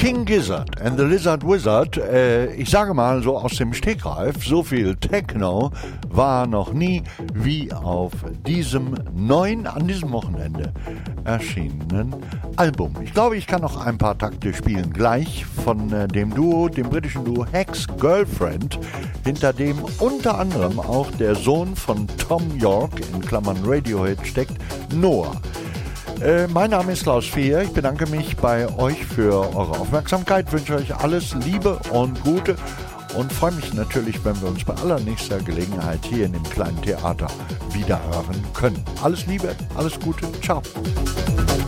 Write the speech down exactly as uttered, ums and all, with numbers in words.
King Gizzard and the Lizard Wizard, äh, ich sage mal so aus dem Stegreif, so viel Techno war noch nie wie auf diesem neuen, an diesem Wochenende erschienenen Album. Ich glaube, ich kann noch ein paar Takte spielen, gleich von äh, dem Duo, dem britischen Duo Hex Girlfriend, hinter dem unter anderem auch der Sohn von Tom York, in Klammern Radiohead, steckt, Noah. Äh, mein Name ist Klaus Fehr, ich bedanke mich bei euch für eure Aufmerksamkeit, wünsche euch alles Liebe und Gute und freue mich natürlich, wenn wir uns bei allernächster Gelegenheit hier in dem kleinen Theater wiederhören können. Alles Liebe, alles Gute, ciao.